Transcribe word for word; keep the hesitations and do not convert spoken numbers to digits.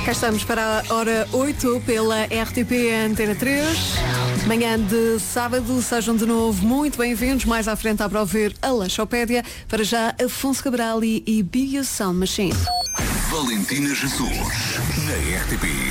Cá estamos para a hora oito pela R T P Antena três. Manhã de sábado, sejam de novo muito bem-vindos. Mais à frente há para ouvir a Lanchopédia. Para já, Afonso Cabral e Big Sound Machine. Valentina Jesus, na R T P.